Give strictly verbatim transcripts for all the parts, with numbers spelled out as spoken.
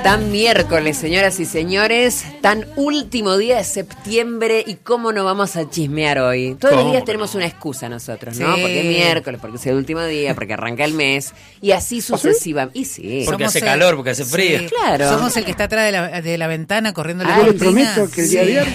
Tan miércoles, señoras y señores, tan último día de septiembre, y cómo no vamos a chismear hoy. Todos los días tenemos una excusa nosotros, ¿no? Sí. Porque es miércoles, porque es el último día, porque arranca el mes, y así sucesivamente. Y sí. Porque Somos hace el- calor, porque hace frío. Sí. Claro. Somos el que está atrás de la, de la ventana corriendo la Ah, Yo le cortina. prometo que el día Sí. de ayer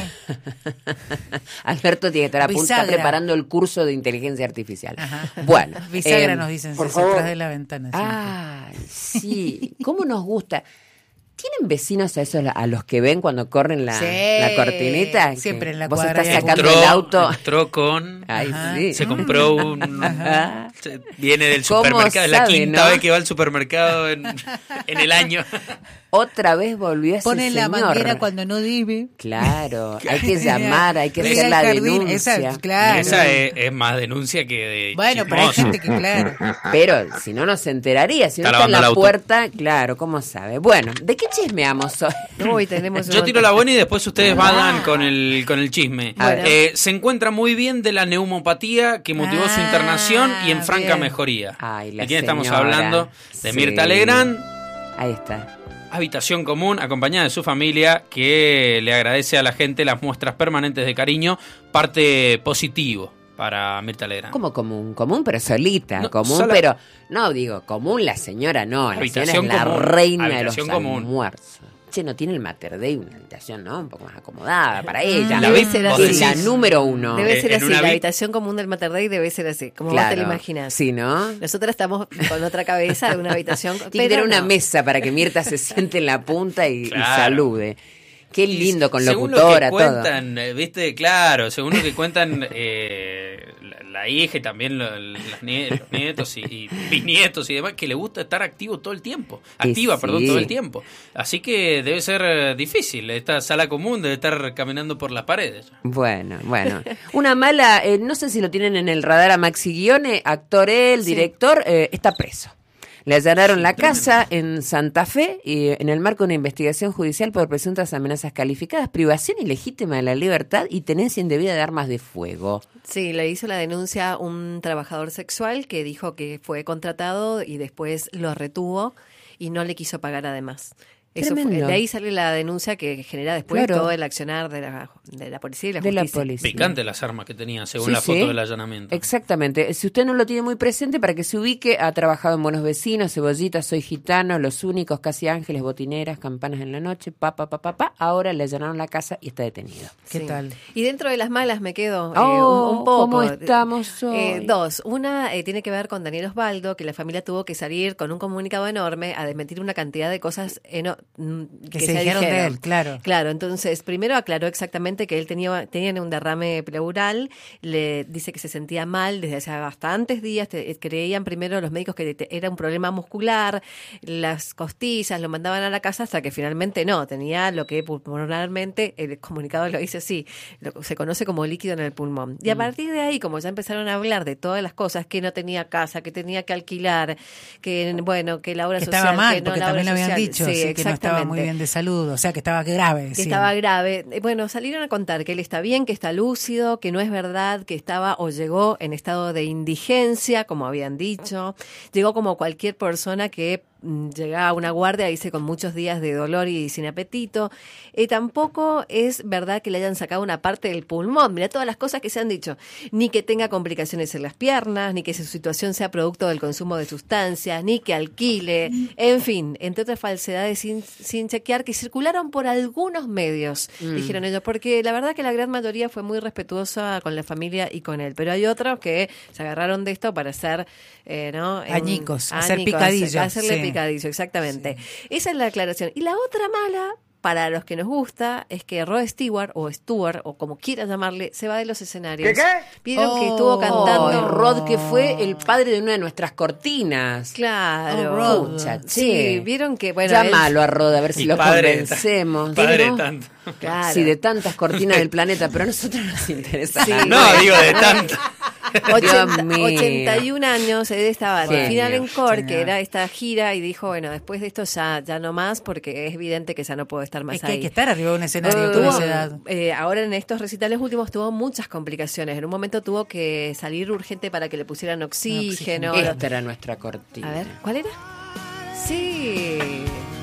Alberto tiene que estar a punto, está Bisagra. preparando el curso de inteligencia artificial. Ajá. Bueno. Bisagra eh, nos dicen, por sí, favor. atrás de la ventana. Sí. Ay, sí. ¿Cómo nos gusta? ¿Tienen vecinos a esos a los que ven cuando corren la, Sí. la cortinita? Siempre Que en la vos cuadra estás de sacando Entró, el auto. entró con... Ay, Ajá. sí. Se compró un... Ajá. se- Viene del ¿Cómo supermercado, es la sabe, quinta no? vez que va al supermercado en, en el año. Otra vez volvió ese Ponen la señor. manguera cuando no debe. Claro, hay que llamar, hay que Riega hacer la el jardín, denuncia. esa, claro. Esa es, es más denuncia que de Bueno, pero hay chismoso. gente que, claro. Pero si no, no se enteraría. Si no Está está en lavando el la auto. puerta, claro, ¿cómo sabe? Bueno, ¿de qué chismeamos hoy? Uy, tenemos un Yo tiro montón. la buena y después ustedes vayan con el con el chisme. A ver. Eh, se encuentra muy bien de la neumopatía que motivó su Ah, internación y en franca bien. mejoría. Ay, la ¿De quién estamos señora. hablando? De Sí. Mirta Legrand, Ahí está. habitación común, acompañada de su familia, que le agradece a la gente las muestras permanentes de cariño, parte positivo para Mirta Legrand. Como común, común pero solita, No, común sola- pero, no digo, común la señora no, la Habitación señora es la común, reina de los habitación común. almuerzos. Che, no tiene el Mater Dei, una habitación, ¿no? Un poco más acomodada para ella. La Debe vi- ser vos así. Es la decís. número uno. Debe Eh, ser en así, una la vi- habitación común del Mater Dei debe ser así, como vos Claro. te lo imaginas. Sí, ¿no? Nosotras estamos con otra cabeza de una habitación. Tiene que pero tener una no. mesa para que Mirta se siente en la punta y, y Claro. salude. Qué Y lindo con según locutora, lo que todo. cuentan, eh, viste, claro, según lo que cuentan eh, la, la hija y también lo- las nie- los nietos y, y bisnietos y demás, que le gusta estar activo todo el tiempo, Y activa, sí. perdón, todo el tiempo. Así que debe ser eh, difícil, esta sala común debe estar caminando por las paredes. Bueno, bueno. Una mala, eh, no sé si lo tienen en el radar a Maxi Guione, actor él, Sí. director, eh, está preso. Le allanaron la casa en Santa Fe y en el marco de una investigación judicial por presuntas amenazas calificadas, privación ilegítima de la libertad y tenencia indebida de armas de fuego. Sí, le hizo la denuncia un trabajador sexual que dijo que fue contratado y después lo retuvo y no le quiso pagar además. Eso fue- Tremendo. de ahí sale la denuncia que genera después Claro. todo el accionar de la, de la policía y la De la justicia. policía. Picante las armas que tenía, según Sí, la foto sí. del allanamiento. Exactamente. Si usted no lo tiene muy presente, para que se ubique, ha trabajado en Buenos Vecinos, Cebollitas, Soy Gitano, Los Únicos, Casi Ángeles, Botineras, Campanas en la Noche, pa, pa, pa, pa, pa. Ahora le allanaron la casa y está detenido. ¿Qué Sí. tal? Y dentro de las malas me quedo eh, Oh, un, un poco. ¿cómo estamos hoy? Eh, dos. Una eh, tiene que ver con Daniel Osvaldo, que la familia tuvo que salir con un comunicado enorme a desmentir una cantidad de cosas eno- mm, Que se dijeron de él, claro. Claro, entonces primero aclaró exactamente que él tenía, tenía un derrame pleural, le dice que se sentía mal desde hace bastantes días, te- creían primero los médicos que te- era un problema muscular, las costillas, lo mandaban a la casa hasta que finalmente no, tenía lo que pulmonalmente, el comunicado lo dice así, lo- se conoce como líquido en el pulmón. Y a partir de ahí, como ya empezaron a hablar de todas las cosas, que no tenía casa, que tenía que alquilar, que bueno, que la obra Que social, estaba mal, que no porque la también lo obra habían social. dicho, Sí, sí, que no estaba muy exactamente. bien de salud, o sea, que estaba grave. Que sí. estaba grave. Eh, Bueno, salieron a contar que él está bien, que está lúcido, que no es verdad, que estaba o llegó en estado de indigencia, como habían dicho. Llegó como cualquier persona que mm, llega a una guardia, dice, con muchos días de dolor y sin apetito. Eh, tampoco es verdad que le hayan sacado una parte del pulmón. Mira todas las cosas que se han dicho. Ni que tenga complicaciones en las piernas, ni que su situación sea producto del consumo de sustancias, ni que alquile. En fin, entre otras falsedades sin, sin chequear que circularon por algunos medios, dijeron ellos, porque la verdad que la gran mayoría fue muy respetuosa con la familia y con él, pero hay otros que se agarraron de esto para hacer, eh, ¿no? En- Añicos, hacer añicos, picadillo, hacerle sí. picadillo, exactamente. Esa es la aclaración. Y la otra mala, para los que nos gusta, es que Rod Stewart, o Stewart, o como quieras llamarle, se va de los escenarios. ¿Qué, qué? Vieron que Oh. estuvo cantando... Ay, Rod, que fue el padre de una de nuestras cortinas. Claro. Oh, Rod. Pucha, Sí, che. vieron que, bueno, Llámalo a Rod a ver si Y lo padre de convencemos. ta- padre ¿no? de tanto. él- claro. Sí, de tantas cortinas del planeta, pero a nosotros nos interesa. Sí. No, digo de tanto. ochenta, mío. ochenta y un años, él estaba Genio, de final en Core, señor. que era esta gira, y dijo, bueno, después de esto ya, ya no más, porque es evidente que ya no puedo estar más Es que ahí. hay que estar arriba de un escenario Eh, a toda tuvo, esa edad. eh, ahora en estos recitales últimos tuvo muchas complicaciones. En un momento tuvo que salir urgente para que le pusieran oxígeno. Oxígeno. Esta era nuestra cortina. A ver, ¿cuál era? Sí.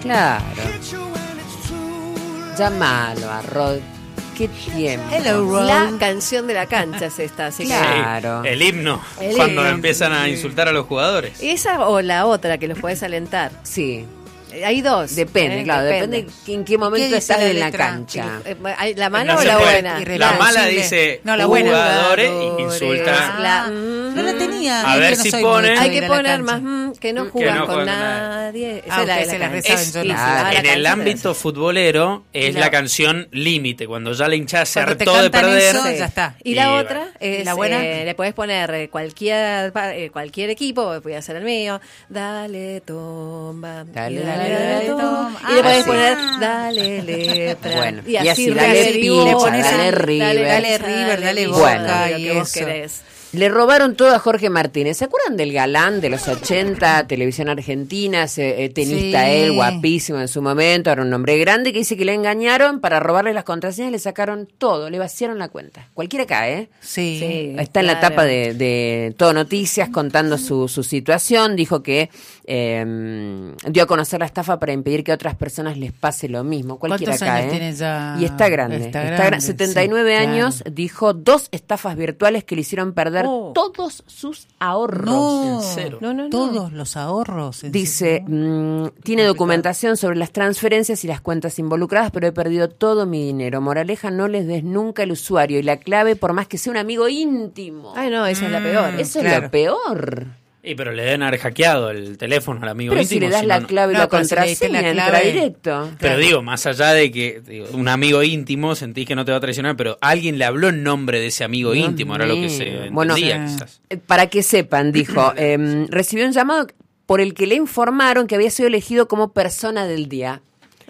Claro. Llámalo a Rod. ¿Qué tiempo? Hello, Rod. La canción de la cancha es esta, así Claro. El, el himno, El cuando himno. empiezan a insultar a los jugadores. que... Esa o la otra que los puedes alentar. Sí. Hay dos. Depende, ¿eh? claro. Depende en qué momento dice estás la en la letra? cancha. Eh, ¿hay ¿La mala No o se la puede. buena? La Irreversible. mala dice No, la buena. jugadores y insulta. La- No la tenía. A es ver que no si soy pone- mucho de Hay ir que a la poner cancha. más mm, que no Que juegan no con juegan con nadie. Esa Ah, es la de ustedes se la la cancha. resaben, Es- yo no. Y si Claro. vas a la en el cancha, ámbito futbolero es La- la canción límite, cuando ya la hinchada se Cuando te hartó de cantan perder. eso, Sí. ya está. Y la Y otra bueno. es, ¿La buena? eh, le puedes poner eh, cualquier pa- eh, cualquier equipo, voy a hacer el mío, dale tomba, Dale, y dale, dale, toma. y le Ah, puedes sí. poner dale lepra, Bueno, y y así, así, dale dale River, pincha, dale dale River. Dale River, dale Villa, Boca dale lo y que vos eso. querés. Le robaron todo a Jorge Martínez. ¿Se acuerdan del galán de los ochenta, televisión argentina, ese, eh, tenista Sí. él, guapísimo en su momento, era un hombre grande que dice que le engañaron para robarle las contraseñas, le sacaron todo, le vaciaron la cuenta. Cualquiera cae, ¿eh? Sí. Sí. Está en la Claro. etapa de, de Todo Noticias contando su, su situación. Dijo que eh, dio a conocer la estafa para impedir que a otras personas les pase lo mismo. Cualquiera ¿Cuántos cae. años ¿eh? tiene ya? Y está grande. Está Está grande, grande, setenta y nueve sí, años. claro. Dijo dos estafas virtuales que le hicieron perder Oh. todos sus ahorros. No, En cero. No, no, no. todos los ahorros. en Dice, mm, tiene documentación sobre las transferencias y las cuentas involucradas, pero he perdido todo mi dinero. Moraleja, no les des nunca el usuario y la clave, por más que sea un amigo íntimo. Ay, no, esa es la peor. Mm. Eso es claro. lo peor. Y pero le deben haber hackeado el teléfono al amigo Pero íntimo. si le das si la no, no. clave y No, la pero si le diste contraseña, la entra clave- directo. Pero digo, más allá de que digo, un amigo íntimo sentís que no te va a traicionar, pero alguien le habló en nombre de ese amigo Dios íntimo, era lo que se mío. entendía Bueno, quizás. Eh, Para que sepan, dijo, eh, recibió un llamado por el que le informaron que había sido elegido como persona del día.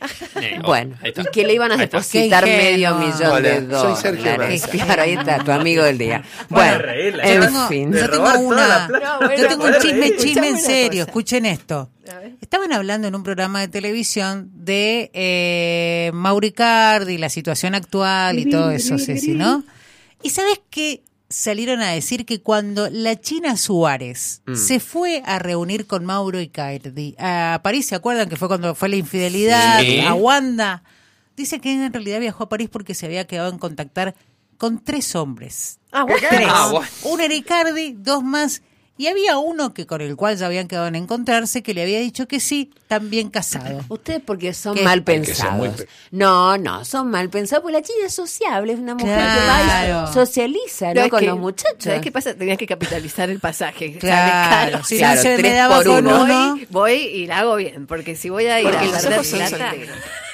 Eh, oh, Bueno, ahí está. y que le iban a Ahí está. depositar Qué medio ingenuo. millón Hola, de soy dólares. Sergio Berza. Claro, ahí está, tu amigo del día. Buena Bueno, regla. en Yo tengo, fin. yo De tengo robar toda una, la plata. No, bueno, yo tengo un bueno, chisme, escuchame chisme en una serio. cosa. Escuchen esto. A ver. Estaban hablando en un programa de televisión de eh, Mauricardi, la situación actual y todo eso, Ceci, ¿no? Y sabes que salieron a decir que cuando la China Suárez Mm. se fue a reunir con Mauro Icardi a París, ¿se acuerdan que fue cuando fue la infidelidad Sí. a Wanda? Dice que en realidad viajó a París porque se había quedado en contactar con tres hombres. Ah, bueno. Tres. Ah, bueno. Un era Icardi, dos más. Y había uno que con el cual ya habían quedado en encontrarse que le había dicho que sí, también casado. Ustedes porque son ¿Qué? mal Hay que ser muy pensados. pe- No, no, son mal pensados, porque la China es sociable, es una mujer que Claro. va y socializa, No, ¿no? es Con que- los muchachos. ¿Sabés qué pasa? Tenías que capitalizar el pasaje. Sale Claro, caro. si Claro, no se me tres daba por con uno. uno. Voy, voy y la hago bien, porque si voy a ir Porque a los perder ojos son plata, solteros.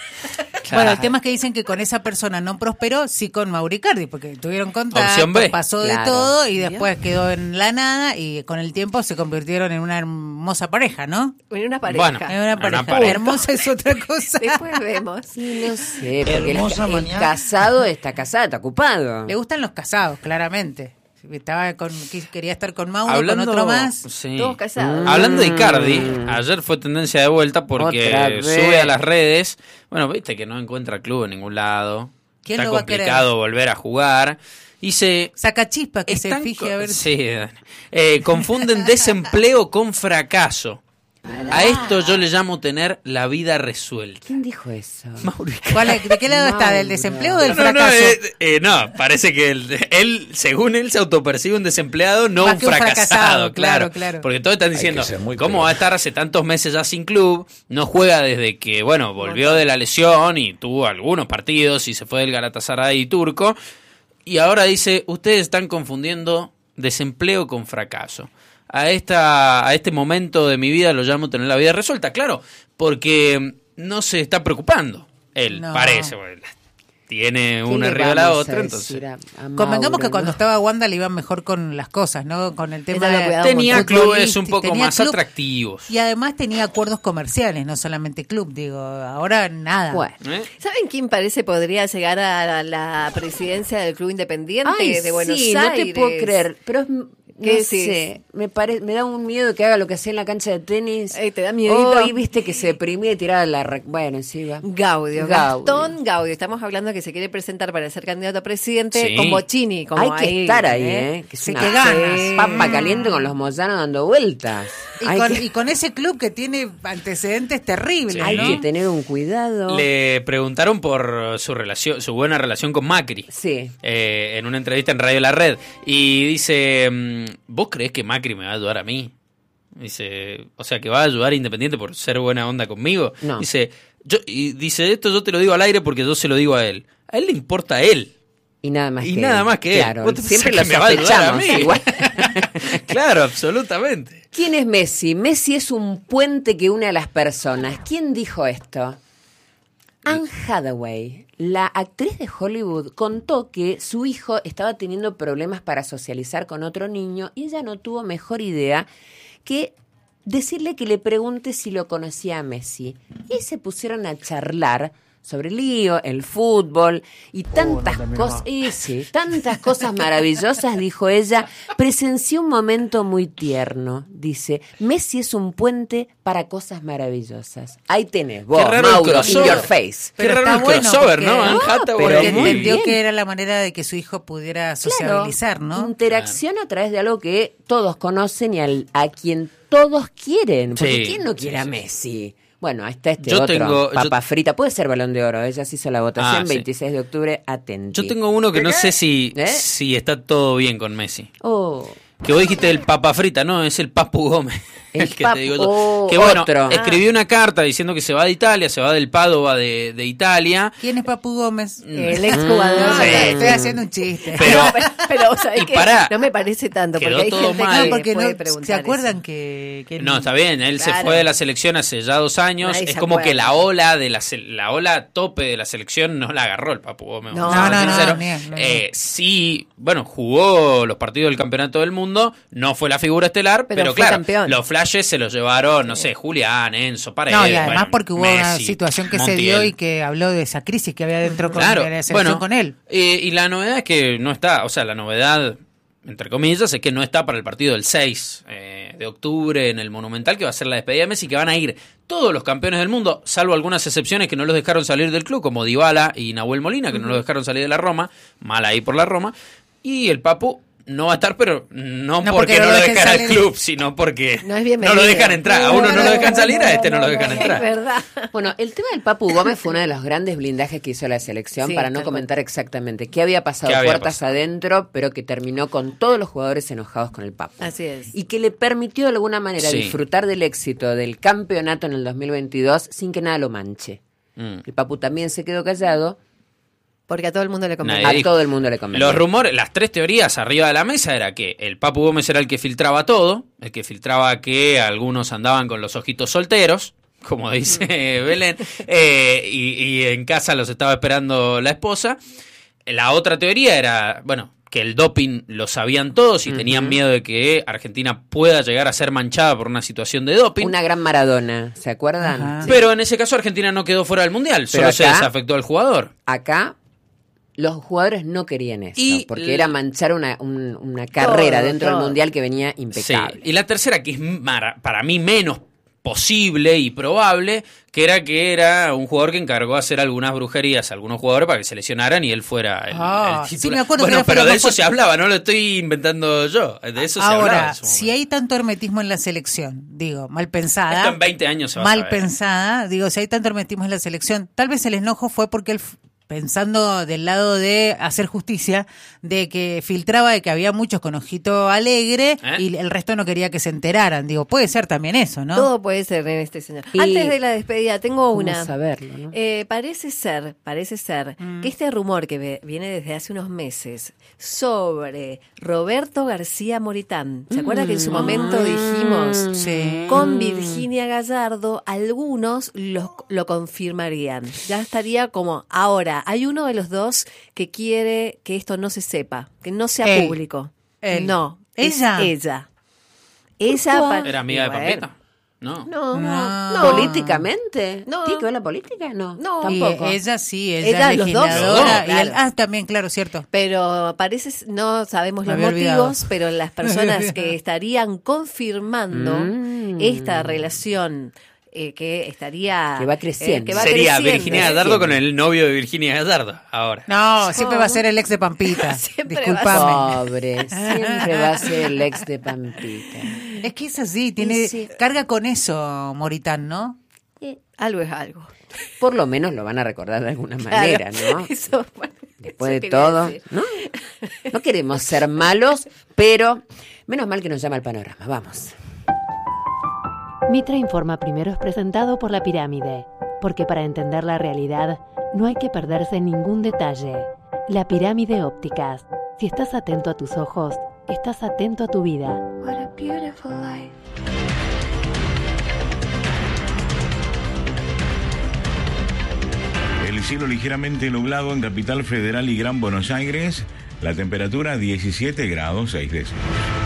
Bueno, el tema es que dicen que con esa persona no prosperó, sí con Mauricardi, porque tuvieron contacto, Opción B. pasó de Claro. todo y después quedó en la nada y con el tiempo se convirtieron en una hermosa pareja, ¿no? en una pareja. Bueno. En una pareja. pareja. Hermosa es otra cosa. Después vemos. Sí, no sé, porque el, Hermosa el mañana. casado está casado, está ocupado. Le gustan los casados, claramente. Estaba con, quería estar con Mauro, Hablando, con otro más. sí. Todos casados. Hablando de Icardi, ayer fue tendencia de vuelta porque Otra vez. sube a las redes. Bueno, viste que no encuentra club en ningún lado. ¿Quién Está lo va a querer? complicado volver a jugar. Y se. Saca chispa, que se están fije co- a ver sí, eh, confunden desempleo con fracaso. A esto yo le llamo tener la vida resuelta. ¿Quién dijo eso? Mauri ¿Cuál es- ¿De qué lado está? ¿Del Mauro. desempleo o del No, no, fracaso? eh, eh, no, parece que él, él, según él, se autopercibe un desempleado, no Más un que un fracasado, fracasado, claro, claro, claro. Porque todos están Hay diciendo, que ser muy ¿cómo pelotudo. va a estar hace tantos meses ya sin club? No juega desde que, bueno, volvió de la lesión y tuvo algunos partidos y se fue del Galatasaray turco. Y ahora dice, ustedes están confundiendo desempleo con fracaso. A, esta, a este momento de mi vida lo llamo tener la vida resuelta, claro, porque no se está preocupando. Él No. parece, bueno, tiene ¿Qué una le arriba de la vamos a otra, decir entonces... a- a Convengamos Mauro, que cuando ¿no? estaba Wanda le iban mejor con las cosas, ¿no? Con el tema Ella lo de... cuidaba Tenía mucho. clubes un poco Tenía más club atractivos. Y además tenía acuerdos comerciales, no solamente club, digo, ahora nada. Bueno. ¿Eh? ¿Saben quién parece podría llegar a la, la presidencia del Club Independiente Ay, de Buenos sí, Aires? no te puedo creer, pero es No ¿Qué sé, decís? me pare, me da un miedo que haga lo que hacía en la cancha de tenis. Ey, ¿te da miedito? Oh, y viste que se deprimía y tiraba la... Re... Bueno, sí, va. Gaudio, Gaudio. Gastón Gaudio. Estamos hablando que se quiere presentar para ser candidato a presidente Sí. con Bochini. Como Hay que ahí, estar ahí, ¿eh? ¿eh? Que es Sí, una que ganas. papa caliente con los moyanos dando vueltas. Y Hay, con, que, y con ese club que tiene antecedentes terribles, hay ¿no? que tener un cuidado. Le preguntaron por su relación, su buena relación con Macri. Sí. eh, en una entrevista en Radio La Red. Y dice, mm, ¿vos creés que Macri me va a ayudar a mí? Dice, o sea, que va a ayudar a Independiente por ser buena onda conmigo. No. Dice, yo, y dice, esto yo te lo digo al aire porque yo se lo digo a él. A él le importa a él. Y nada más Y que nada él. más que él. Claro, ¿Vos te siempre lo pensás que me va a ayudar a sospechamos mí? igual. Claro, absolutamente. ¿Quién es Messi? Messi es un puente que une a las personas. ¿Quién dijo esto? Anne Hathaway, la actriz de Hollywood, contó que su hijo estaba teniendo problemas para socializar con otro niño y ella no tuvo mejor idea que decirle que le pregunte si lo conocía a Messi. Y se pusieron a charlar sobre el lío, el fútbol y tantas cosas, y sí, tantas cosas maravillosas, dijo ella. Presencié un momento muy tierno, dice. Messi es un puente para cosas maravillosas. Ahí tenés, vos, Qué raro el Mauro, in crossover. your face. Qué Pero raro está el bueno crossover, porque- ¿no? Anne Ah, Hathaway. pero Porque muy entendió bien. que era la manera de que su hijo pudiera sociabilizar, Claro, ¿no? interacción a través de algo que todos conocen y al, a quien todos quieren. Porque Sí, ¿quién no quiere sí, a sí. Messi? Bueno, ahí está este Yo otro, tengo- papa yo- frita. Puede ser Balón de Oro, ella se hizo la votación, Ah, sí. veintiséis de octubre, atenti. Yo tengo uno que no sé si, ¿Eh? si está todo bien con Messi. Oh, Que vos dijiste el papa frita, no, es el Papu Gómez. El El, que Papu- te digo yo. oh, que bueno, otro. escribió una carta diciendo que se va de Italia, se va del Padova de, de Italia. ¿Quién es Papu Gómez? El exjugador. No, Sí. de- estoy haciendo un chiste. Pero, pero, pero ¿sabés y qué? pará. No me parece tanto, Quedó porque hay todo gente mal. que No, porque puede no, preguntar ¿se acuerdan eso. que, que no, está bien, él se Claro. fue de la selección hace ya dos años. Nadie Es se como acuerda. que la ola de la, se- la ola tope de la selección no la agarró el Papu Gómez. No, vamos a ser no, no, sinceros. ni- no, no. Eh, sí, bueno, jugó los partidos del Campeonato del Mundo, no fue la figura estelar, Pero pero, fue claro, campeón. los flashes se los llevaron, no sé, Julián, Enzo, Paredes. No, y además bueno, porque hubo una Messi, situación que se Montiel. dio y que habló de esa crisis que había dentro con Claro, de la selección bueno, con él. eh, y la novedad es que no está, o sea, la novedad, entre comillas, es que no está para el partido del seis eh, de octubre en el Monumental, que va a ser la despedida de Messi, que van a ir todos los campeones del mundo, salvo algunas excepciones que no los dejaron salir del club, como Dybala y Nahuel Molina, que no los dejaron salir de la Roma, mal ahí por la Roma, y el Papu no va a estar, pero no, No porque, porque no no lo lo dejen dejan al salir. club, sino porque No es no bienvenido. lo dejan entrar. A uno no lo dejan salir, a este no lo dejan Es entrar. verdad. bueno, el tema del Papu Gómez fue uno de los grandes blindajes que hizo la selección, Sí, para no tal comentar exactamente qué había pasado ¿Qué había puertas pasado? adentro, pero que terminó con todos los jugadores enojados con el Papu. Así es. Y que le permitió de alguna manera Sí. disfrutar del éxito del campeonato en el dos mil veintidós sin que nada lo manche. Mm. El Papu también se quedó callado, Porque a todo el mundo le conviene. Nadie a dijo. todo el mundo le convenía. Los rumores, las tres teorías arriba de la mesa era que el Papu Gómez era el que filtraba todo, el que filtraba que algunos andaban con los ojitos solteros, como dice Belén, eh, y, y en casa los estaba esperando la esposa. La otra teoría era, bueno, que el doping lo sabían todos y Ujú. tenían miedo de que Argentina pueda llegar a ser manchada por una situación de doping. Una gran Maradona, ¿se acuerdan? Ajá. Sí. Pero en ese caso Argentina no quedó fuera del Mundial, Pero solo se acá- desafectó al jugador. Acá los jugadores no querían eso, Y porque l- era manchar una, un- una carrera Todo, dentro todo. del Mundial que venía Sí. impecable. Y la tercera, que es mara- para mí menos posible y probable, que era que era un jugador que encargó hacer algunas brujerías a algunos jugadores para que se lesionaran y él fuera el, Ah, el sí, titular. me acuerdo que bueno, era pero fuera de más eso fuerte. se hablaba, no lo estoy inventando yo. De eso se hablaba. Ahora, en su si momento. hay tanto hermetismo en la selección, digo, mal pensada. Esto en veinte años se va a mal saber. pensada, digo, si hay tanto hermetismo en la selección, tal vez el enojo fue porque él, f- pensando del lado de hacer justicia, de que filtraba de que había muchos con ojito alegre ¿Eh? y el resto no quería que se enteraran. Digo, puede ser también eso, ¿no? Todo puede ser en este señor. Y- Antes de la despedida, tengo ¿Cómo una. saberlo, no? Eh, parece ser, parece ser Mm. que este rumor que ve- viene desde hace unos meses sobre Roberto García Moritán, ¿se acuerda que en su momento dijimos Sí. con Virginia Gallardo, algunos lo, lo confirmarían? Ya estaría como, ahora, hay uno de los dos que quiere que esto no se sepa, que no sea Él. público. Él. No, es ¿Ella? ella. Ella pa- ¿Era amiga de Bueno, Pampita? No. No, No. no. ¿Políticamente? No. ¿Tiene que ver la política? No, No. Y tampoco. ella sí, ella, Ella, es los dos. legisladora. No, y él- claro. ah, también, claro, cierto. Pero parece, no sabemos Me los había olvidado. motivos, pero las personas que estarían confirmando Mm. esta relación eh, que estaría... Que va creciendo. eh, que va Sería creciendo. Virginia Gallardo con el novio de Virginia Gallardo, ahora. No, siempre va a ser el ex de Pampita. Siempre va a Disculpame. Pobre, siempre va a ser el ex de Pampita. Es que es así, tiene Y sí. carga con eso, Moritán, ¿no? Algo es algo. Por lo menos lo van a recordar de alguna Claro. manera, ¿no? Eso, bueno, Después eso de quería todo, decir. ¿no? No queremos ser malos, pero menos mal que nos llama el panorama. Vamos. Mitra Informa Primero es presentado por La Pirámide, porque para entender la realidad no hay que perderse ningún detalle. La Pirámide Ópticas. Si estás atento a tus ojos, estás atento a tu vida. What a beautiful life. El cielo ligeramente nublado en Capital Federal y Gran Buenos Aires. La temperatura diecisiete grados seis décimos.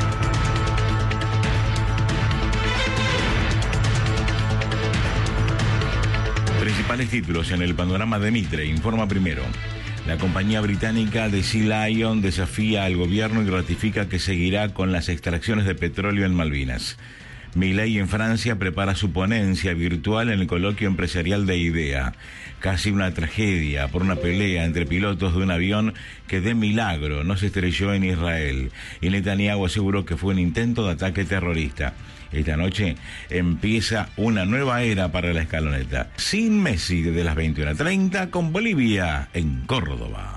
Principales títulos en el panorama de Mitre. Informa primero. La compañía británica de Sea Lion desafía al gobierno y ratifica que seguirá con las extracciones de petróleo en Malvinas. Milei en Francia prepara su ponencia virtual en el coloquio empresarial de IDEA. Casi una tragedia por una pelea entre pilotos de un avión que de milagro no se estrelló en Israel. Y Netanyahu aseguró que fue un intento de ataque terrorista. Esta noche empieza una nueva era para la escaloneta. Sin Messi desde las veintiuna treinta con Bolivia en Córdoba.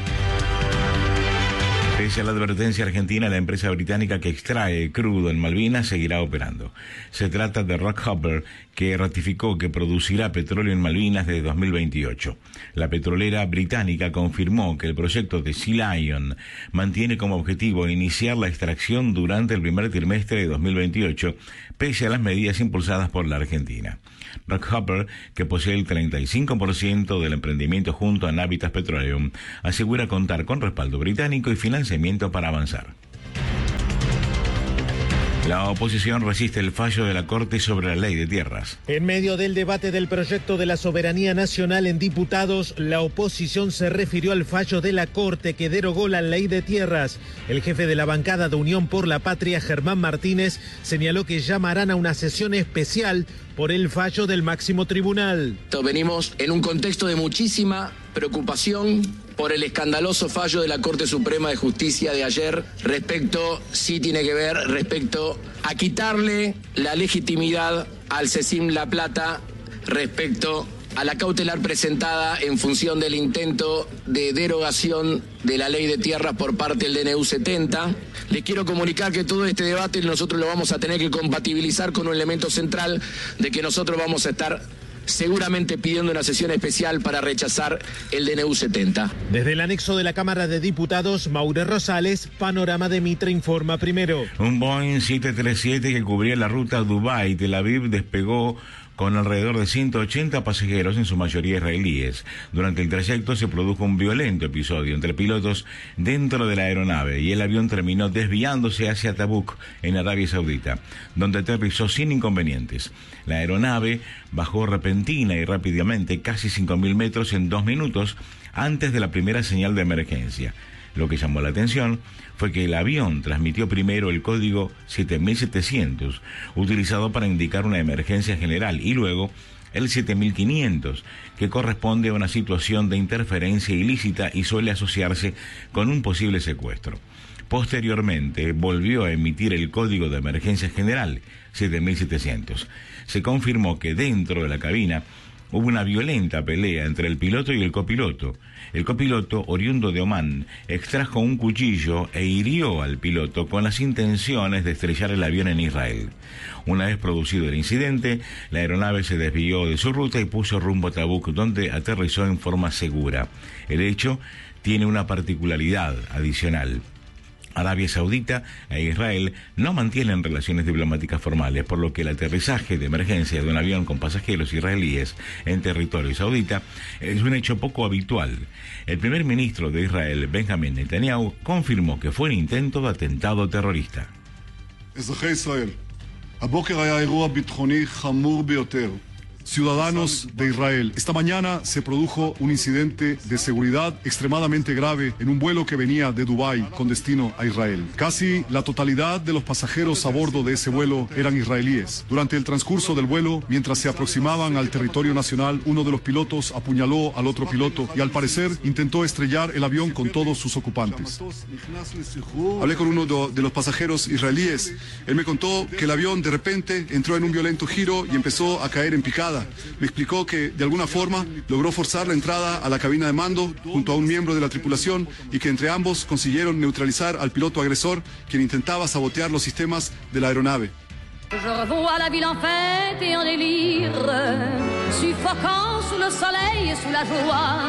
Pese a la advertencia argentina, la empresa británica que extrae crudo en Malvinas seguirá operando. Se trata de Rockhopper, que ratificó que producirá petróleo en Malvinas desde dos mil veintiocho. La petrolera británica confirmó que el proyecto de Sea Lion mantiene como objetivo iniciar la extracción durante el primer trimestre de dos mil veintiocho, pese a las medidas impulsadas por la Argentina. Rockhopper, que posee el treinta y cinco por ciento del emprendimiento junto a Navitas Petroleum, asegura contar con respaldo británico y financiamiento para avanzar. La oposición resiste el fallo de la Corte sobre la ley de tierras. En medio del debate del proyecto de la soberanía nacional en diputados, la oposición se refirió al fallo de la Corte que derogó la ley de tierras. El jefe de la bancada de Unión por la Patria, Germán Martínez, señaló que llamarán a una sesión especial por el fallo del máximo tribunal. Venimos en un contexto de muchísima preocupación por el escandaloso fallo de la Corte Suprema de Justicia de ayer respecto, sí tiene que ver, respecto a quitarle la legitimidad al CECIM La Plata respecto a la cautelar presentada en función del intento de derogación de la ley de tierras por parte del D N U setenta. Les quiero comunicar que todo este debate nosotros lo vamos a tener que compatibilizar con un elemento central de que nosotros vamos a estar seguramente pidiendo una sesión especial para rechazar el D N U setenta. Desde el anexo de la Cámara de Diputados, Maure Rosales, Panorama de Mitre Informa Primero. Un Boeing siete treinta y siete que cubría la ruta Dubái-Tel Aviv despegó con alrededor de ciento ochenta pasajeros, en su mayoría israelíes. Durante el trayecto se produjo un violento episodio entre pilotos dentro de la aeronave y el avión terminó desviándose hacia Tabuk, en Arabia Saudita, donde aterrizó sin inconvenientes. La aeronave bajó repentina y rápidamente, casi cinco mil metros en dos minutos, antes de la primera señal de emergencia. Lo que llamó la atención fue que el avión transmitió primero el código siete mil setecientos, utilizado para indicar una emergencia general, y luego el siete mil quinientos, que corresponde a una situación de interferencia ilícita y suele asociarse con un posible secuestro. Posteriormente volvió a emitir el código de emergencia general, siete mil setecientos. Se confirmó que dentro de la cabina hubo una violenta pelea entre el piloto y el copiloto. El copiloto, oriundo de Omán, extrajo un cuchillo e hirió al piloto con las intenciones de estrellar el avión en Israel. Una vez producido el incidente, la aeronave se desvió de su ruta y puso rumbo a Tabuk, donde aterrizó en forma segura. El hecho tiene una particularidad adicional. Arabia Saudita e Israel no mantienen relaciones diplomáticas formales, por lo que el aterrizaje de emergencia de un avión con pasajeros israelíes en territorio saudita es un hecho poco habitual. El primer ministro de Israel, Benjamin Netanyahu, confirmó que fue un intento de atentado terrorista. הבוקר היה אירוע ביטחוני חמור ביותר. Ciudadanos de Israel. Esta mañana se produjo un incidente de seguridad extremadamente grave en un vuelo que venía de Dubái con destino a Israel. Casi la totalidad de los pasajeros a bordo de ese vuelo eran israelíes. Durante el transcurso del vuelo, mientras se aproximaban al territorio nacional, uno de los pilotos apuñaló al otro piloto y al parecer intentó estrellar el avión con todos sus ocupantes. Hablé con uno de los pasajeros israelíes. Él me contó que el avión de repente entró en un violento giro y empezó a caer en picada. Me explicó que de alguna forma logró forzar la entrada a la cabina de mando junto a un miembro de la tripulación y que entre ambos consiguieron neutralizar al piloto agresor, quien intentaba sabotear los sistemas de la aeronave. Je revois la ville en fête et en délire, suffocant sous le soleil et sous la joie.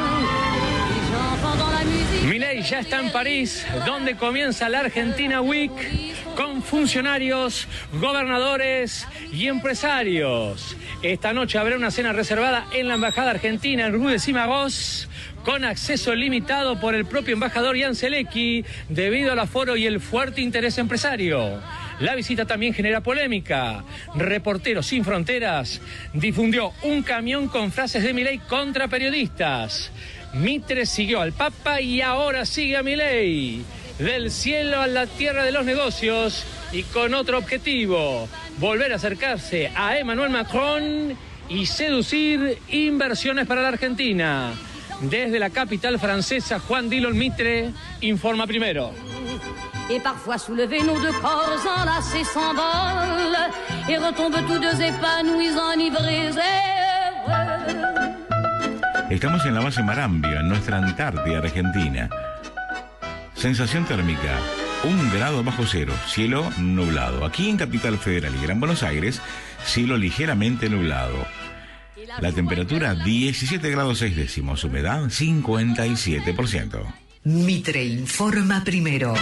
Milei ya está en París, donde comienza la Argentina Week, con funcionarios, gobernadores y empresarios. Esta noche habrá una cena reservada en la Embajada Argentina en Rue de Cimagos, con acceso limitado por el propio embajador Jan Zelecki, debido al aforo y el fuerte interés empresario. La visita también genera polémica. Reporteros Sin Fronteras difundió un camión con frases de Milei contra periodistas. Mitre siguió al Papa y ahora sigue a Milei. Del cielo a la tierra de los negocios y con otro objetivo: volver a acercarse a Emmanuel Macron y seducir inversiones para la Argentina. Desde la capital francesa, Juan Dillon Mitre informa primero. Et parfois soulevés, nos deux corps enlacés s'envolent et retombent tous deux épanouis, enivrés et heureux. Estamos en la base Marambio, en nuestra Antártida Argentina. Sensación térmica, un grado bajo cero, cielo nublado. Aquí en Capital Federal y Gran Buenos Aires, cielo ligeramente nublado. La temperatura diecisiete grados seis décimos, humedad cincuenta y siete por ciento. Mitre informa primero.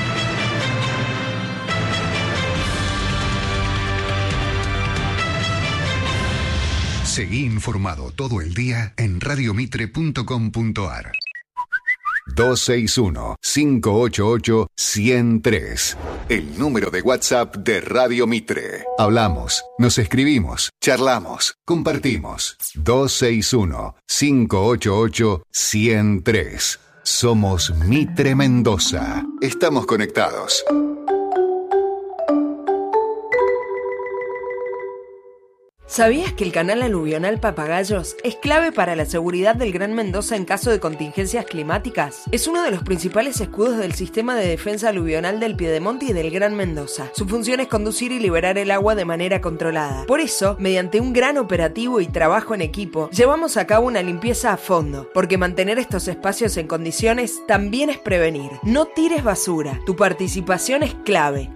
Seguí informado todo el día en radio mitre punto com punto a r. dos seis uno, cinco ocho ocho, uno cero tres. El número de WhatsApp de Radio Mitre. Hablamos, nos escribimos, charlamos, compartimos. dos seis uno, cinco ocho ocho, uno cero tres. Somos Mitre Mendoza. Estamos conectados. ¿Sabías que el canal aluvional Papagayos es clave para la seguridad del Gran Mendoza en caso de contingencias climáticas? Es uno de los principales escudos del sistema de defensa aluvional del Piedemonte y del Gran Mendoza. Su función es conducir y liberar el agua de manera controlada. Por eso, mediante un gran operativo y trabajo en equipo, llevamos a cabo una limpieza a fondo, porque mantener estos espacios en condiciones también es prevenir. No tires basura, tu participación es clave.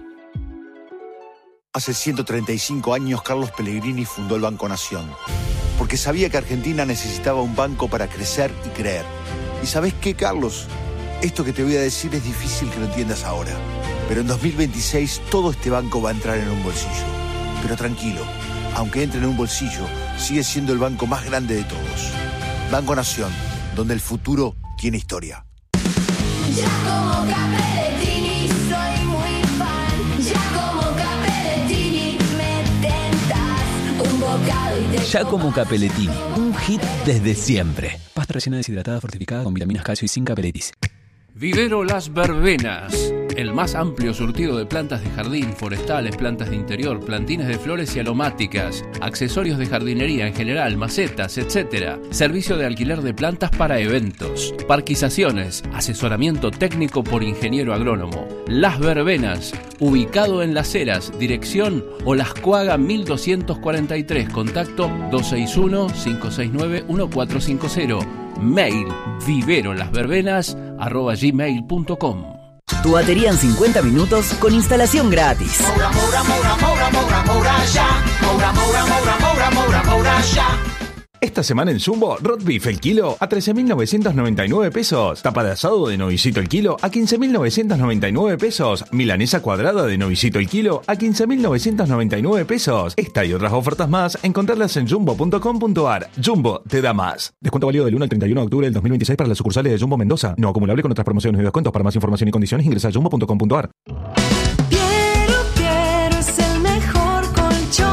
Hace ciento treinta y cinco años Carlos Pellegrini fundó el Banco Nación, porque sabía que Argentina necesitaba un banco para crecer y creer. ¿Y sabés qué, Carlos? Esto que te voy a decir es difícil que lo entiendas ahora, pero en dos mil veintiséis todo este banco va a entrar en un bolsillo. Pero tranquilo, aunque entre en un bolsillo, sigue siendo el banco más grande de todos. Banco Nación, donde el futuro tiene historia. Ya como Capellettini soy muy fan. Ya como Capellettini me tentas un bocado y te Giacomo Capellettini, un hit desde siempre. Pasta rellena deshidratada fortificada con vitaminas, calcio y sin capeletis. Vivero Las Verbenas, el más amplio surtido de plantas de jardín, forestales, plantas de interior, plantines de flores y aromáticas, accesorios de jardinería en general, macetas, etcétera. Servicio de alquiler de plantas para eventos, parquizaciones, asesoramiento técnico por ingeniero agrónomo. Las Verbenas, ubicado en Las Heras, dirección Olascuaga mil doscientos cuarenta y tres, contacto dos seis uno, cinco seis nueve, uno cuatro cinco cero. Mail viverolasverbenas arroba gmail punto com. Tu batería en cincuenta minutos con instalación gratis. Moura, moura, moura, moura, moura, moura, ya. Moura, moura, moura, moura, moura, moura, ya. Esta semana en Jumbo, Rot Beef el kilo a trece mil novecientos noventa y nueve pesos. Tapa de asado de novicito el kilo a quince mil novecientos noventa y nueve pesos. Milanesa cuadrada de novicito el kilo a quince mil novecientos noventa y nueve pesos. Esta y otras ofertas más, encontrarlas en jumbo punto com punto a r. Jumbo te da más. Descuento válido del uno al treinta y uno de octubre del dos mil veintiséis para las sucursales de Jumbo Mendoza. No acumulable con otras promociones y descuentos. Para más información y condiciones ingresa a jumbo punto com punto a r. Piero, Piero es el mejor colchón.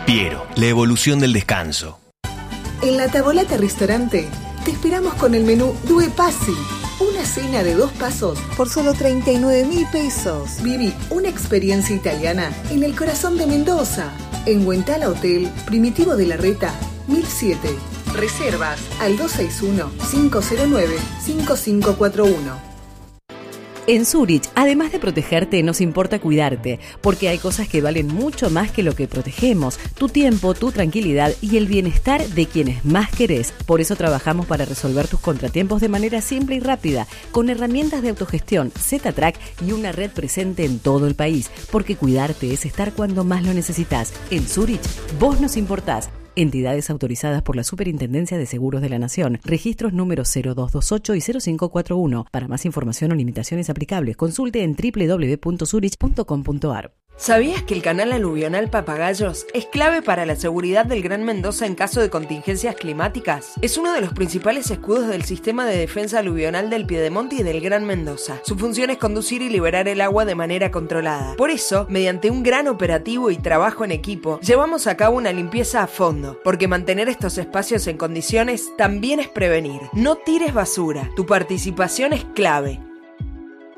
Piero, la evolución del descanso. En la Tavolata Restaurante te esperamos con el menú Due Passi. Una cena de dos pasos por solo treinta y nueve mil pesos. Viví una experiencia italiana en el corazón de Mendoza. En Huentala Hotel, Primitivo de la Reta, mil siete. Reservas al dos seis uno, cinco cero nueve, cinco cinco cuatro uno. En Zurich, además de protegerte, nos importa cuidarte, porque hay cosas que valen mucho más que lo que protegemos: tu tiempo, tu tranquilidad y el bienestar de quienes más querés. Por eso trabajamos para resolver tus contratiempos de manera simple y rápida, con herramientas de autogestión, Z-Track y una red presente en todo el país, porque cuidarte es estar cuando más lo necesitas. En Zurich, vos nos importás. Entidades autorizadas por la Superintendencia de Seguros de la Nación. Registros número cero dos dos ocho y cero cinco cuatro uno. Para más información o limitaciones aplicables, consulte en doble u doble u doble u punto zurich punto com punto a r. ¿Sabías que el canal aluvional Papagayos es clave para la seguridad del Gran Mendoza en caso de contingencias climáticas? Es uno de los principales escudos del sistema de defensa aluvional del Piedemonte y del Gran Mendoza. Su función es conducir y liberar el agua de manera controlada. Por eso, mediante un gran operativo y trabajo en equipo, llevamos a cabo una limpieza a fondo, porque mantener estos espacios en condiciones también es prevenir. No tires basura. Tu participación es clave.